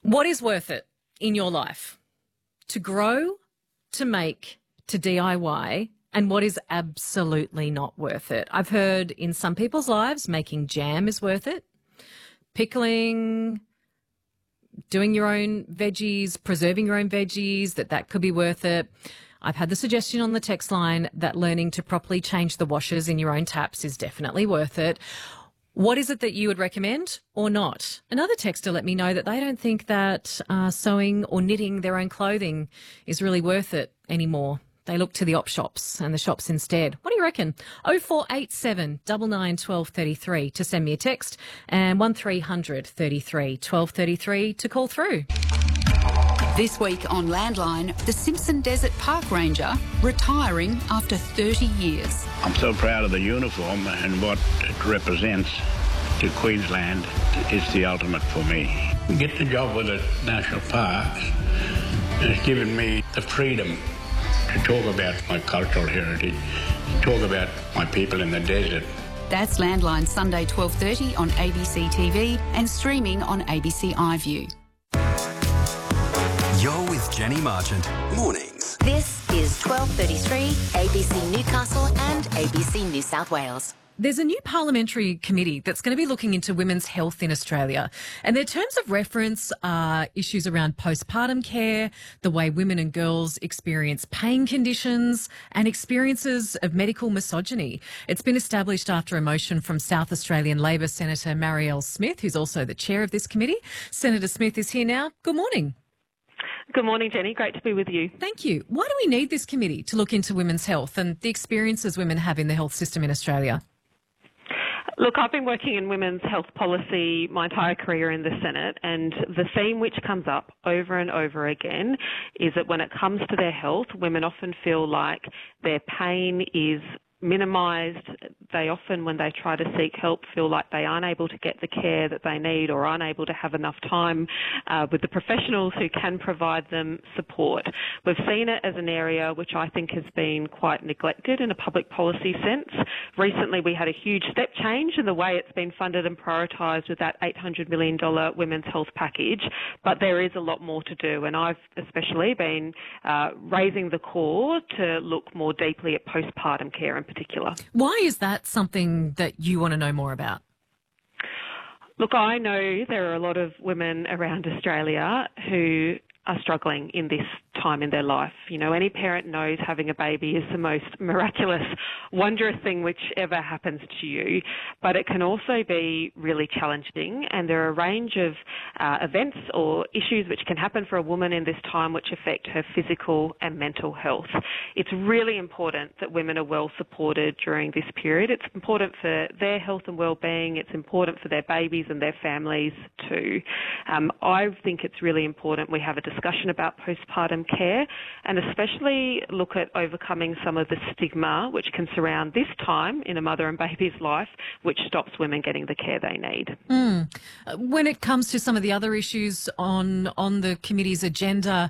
What is worth it in your life? To grow, to make, to DIY, and what is absolutely not worth it? I've heard in some people's lives making jam is worth it, pickling, doing your own veggies, preserving your own veggies, that could be worth it. I've had the suggestion on the text line that learning to properly change the washers in your own taps is definitely worth it. What is it that you would recommend or not? Another texter let me know that they don't think that sewing or knitting their own clothing is really worth it anymore. They look to the op shops and the shops instead. What do you reckon? 0487 99 12 33 to send me a text and 1300 33 12 33 to call through. This week on Landline, the Simpson Desert Park Ranger retiring after 30 years. I'm so proud of the uniform and what it represents to Queensland. It's the ultimate for me. Get the job with the National Parks has given me the freedom to talk about my cultural heritage, to talk about my people in the desert. That's Landline Sunday 12:30 on ABC TV and streaming on ABC iView. You're with Jenny Marchant. Mornings. This is 12:33 ABC Newcastle and ABC New South Wales. There's a new parliamentary committee that's going to be looking into women's health in Australia. And their terms of reference are issues around postpartum care, the way women and girls experience pain conditions, and experiences of medical misogyny. It's been established after a motion from South Australian Labor Senator Marielle Smith, who's also the chair of this committee. Senator Smith is here now. Good morning. Good morning, Jenny. Great to be with you. Thank you. Why do we need this committee to look into women's health and the experiences women have in the health system in Australia? Look, I've been working in women's health policy my entire career in the Senate, and the theme which comes up over and over again is that when it comes to their health, women often feel like their pain is minimised. They often, when they try to seek help, feel like they aren't able to get the care that they need or aren't able to have enough time with the professionals who can provide them support. We've seen it as an area which I think has been quite neglected in a public policy sense. Recently, we had a huge step change in the way it's been funded and prioritised with that $800 million women's health package, but there is a lot more to do, and I've especially been raising the call to look more deeply at postpartum care in particular. Why is that something that you want to know more about? Look, I know there are a lot of women around Australia who are struggling in this time in their life. You know, any parent knows having a baby is the most miraculous, wondrous thing which ever happens to you, but it can also be really challenging, and there are a range of events or issues which can happen for a woman in this time which affect her physical and mental health. It's really important that women are well supported during this period. It's important for their health and well-being. It's important for their babies and their families too. I think it's really important we have a discussion about postpartum care, and especially look at overcoming some of the stigma which can surround this time in a mother and baby's life, which stops women getting the care they need. When it comes to some of the other issues on the committee's agenda,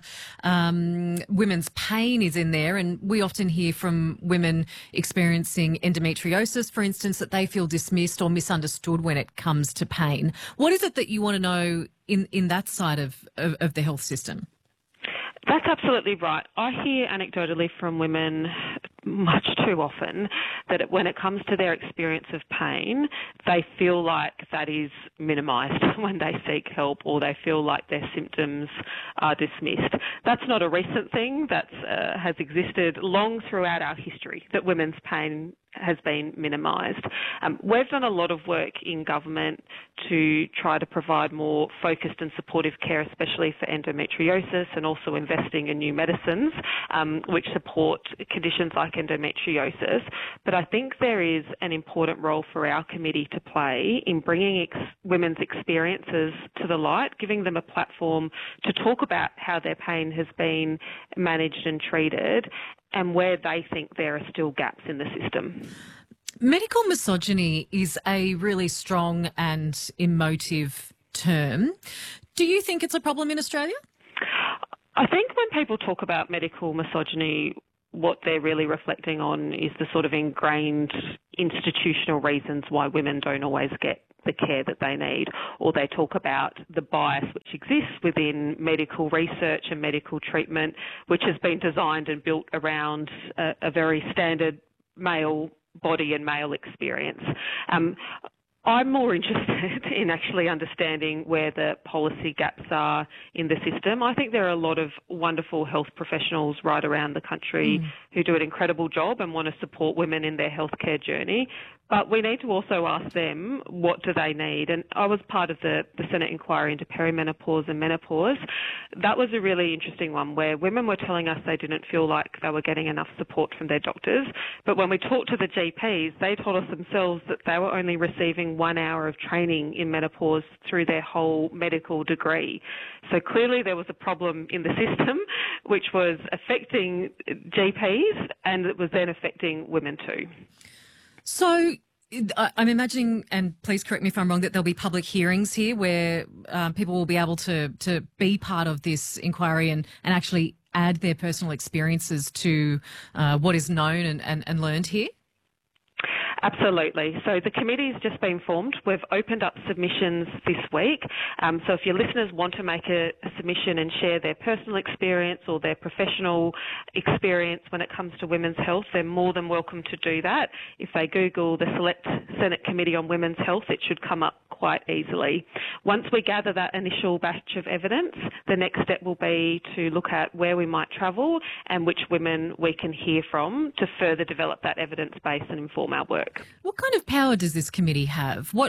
women's pain is in there, and we often hear from women experiencing endometriosis, for instance, that they feel dismissed or misunderstood when it comes to pain. What is it that you want to know in that side of the health system? That's absolutely right. I hear anecdotally from women much too often that when it comes to their experience of pain, they feel like that is minimised when they seek help, or they feel like their symptoms are dismissed. That's not a recent thing. That has existed long throughout our history, that women's pain has been minimised. We've done a lot of work in government to try to provide more focused and supportive care, especially for endometriosis, and also investing in new medicines which support conditions like endometriosis. But I think there is an important role for our committee to play in bringing women's experiences to the light, giving them a platform to talk about how their pain has been managed and treated, and where they think there are still gaps in the system. Medical misogyny is a really strong and emotive term. Do you think it's a problem in Australia? I think when people talk about medical misogyny, what they're really reflecting on is the sort of ingrained institutional reasons why women don't always get the care that they need, or they talk about the bias which exists within medical research and medical treatment, which has been designed and built around a very standard male body and male experience. I'm more interested in actually understanding where the policy gaps are in the system. I think there are a lot of wonderful health professionals right around the country who do an incredible job and want to support women in their healthcare journey. But we need to also ask them, what do they need? And I was part of the Senate inquiry into perimenopause and menopause. That was a really interesting one where women were telling us they didn't feel like they were getting enough support from their doctors. But when we talked to the GPs, they told us themselves that they were only receiving 1 hour of training in menopause through their whole medical degree. So clearly there was a problem in the system which was affecting GPs, and it was then affecting women too. So I'm imagining, and please correct me if I'm wrong, that there'll be public hearings here where people will be able to be part of this inquiry and actually add their personal experiences to what is known and learned here? Absolutely. So the committee's just been formed. We've opened up submissions this week. So if your listeners want to make a submission and share their personal experience or their professional experience when it comes to women's health, they're more than welcome to do that. If they Google the Select Senate Committee on Women's Health, it should come up quite easily. Once we gather that initial batch of evidence, the next step will be to look at where we might travel and which women we can hear from to further develop that evidence base and inform our work. What kind of power does this committee have? What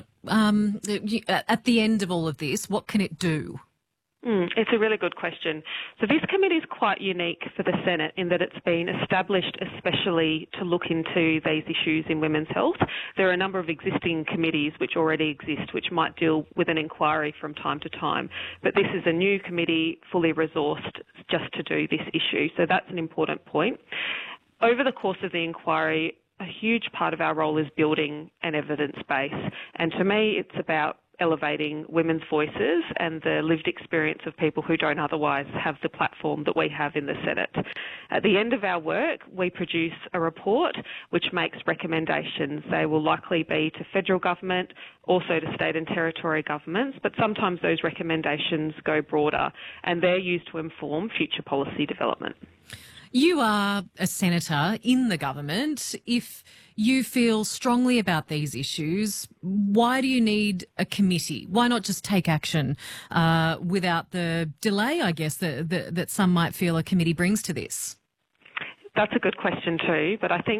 at the end of all of this, what can it do? It's a really good question. So this committee is quite unique for the Senate in that it's been established especially to look into these issues in women's health. There are a number of existing committees which already exist which might deal with an inquiry from time to time. But this is a new committee, fully resourced just to do this issue. So that's an important point. Over the course of the inquiry, a huge part of our role is building an evidence base. And to me, it's about elevating women's voices and the lived experience of people who don't otherwise have the platform that we have in the Senate. At the end of our work, we produce a report which makes recommendations. They will likely be to federal government, also to state and territory governments, but sometimes those recommendations go broader and they're used to inform future policy development. You are a senator in the government. If you feel strongly about these issues, why do you need a committee? Why not just take action without the delay, I guess, that some might feel a committee brings to this? That's a good question too, but I think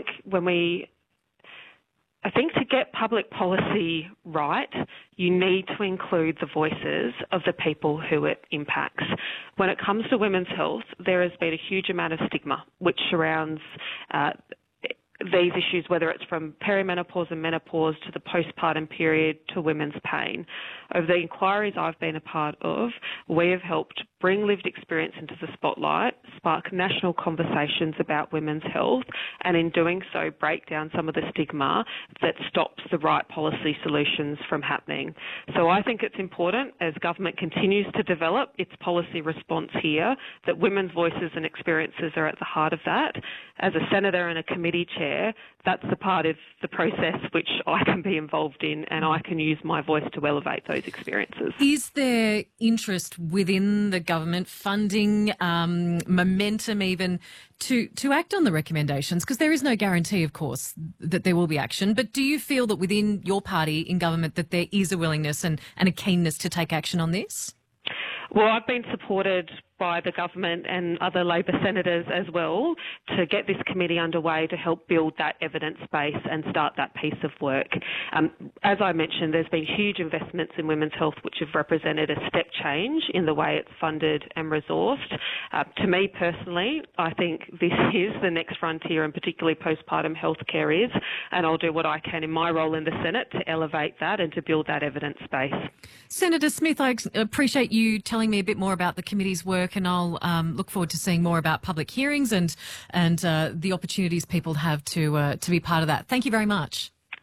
to get public policy right, you need to include the voices of the people who it impacts. When it comes to women's health, there has been a huge amount of stigma which surrounds these issues, whether it's from perimenopause and menopause to the postpartum period to women's pain. Over the inquiries I've been a part of, we have helped bring lived experience into the spotlight, spark national conversations about women's health, and in doing so break down some of the stigma that stops the right policy solutions from happening. So I think it's important, as government continues to develop its policy response here, that women's voices and experiences are at the heart of that. As a senator and a committee chair, that's the part of the process which I can be involved in, and I can use my voice to elevate those experiences. Is there interest within the government, funding, momentum even, to act on the recommendations? Because there is no guarantee, of course, that there will be action. But do you feel that within your party in government that there is a willingness and a keenness to take action on this? Well, I've been supported by the government and other Labor senators as well to get this committee underway to help build that evidence base and start that piece of work. As I mentioned, there's been huge investments in women's health which have represented a step change in the way it's funded and resourced. To me personally, I think this is the next frontier, and particularly postpartum healthcare is, and I'll do what I can in my role in the Senate to elevate that and to build that evidence base. Senator Smith, I appreciate you telling me a bit more about the committee's work, and I'll look forward to seeing more about public hearings and the opportunities people have to be part of that. Thank you very much.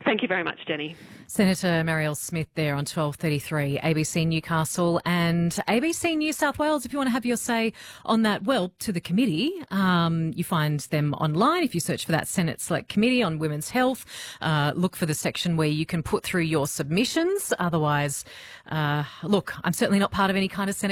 Thank you very much, Jenny. Senator Marielle Smith there on 12:33 ABC Newcastle and ABC New South Wales. If you want to have your say on that, well, to the committee, you find them online. If you search for that Senate Select Committee on Women's Health, look for the section where you can put through your submissions. Otherwise, look, I'm certainly not part of any kind of Senate